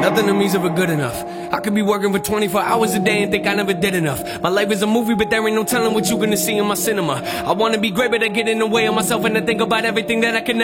Nothing to me's ever good enough. I could be working for 24 hours a day and think I never did enough. My life is a movie, but there ain't no telling what you gonna see in my cinema. I wanna be great, but I get in the way of myself and I think about everything that I can